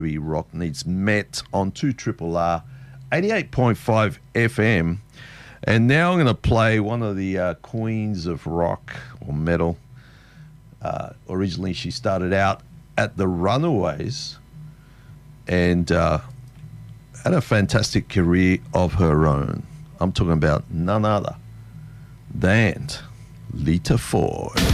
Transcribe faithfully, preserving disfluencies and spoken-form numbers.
Rock Needs Met on two Triple R, eighty-eight point five F M. And now I'm going to play one of the uh, queens of rock or metal. Uh, originally, she started out at the Runaways and uh, had a fantastic career of her own. I'm talking about none other than Lita Ford.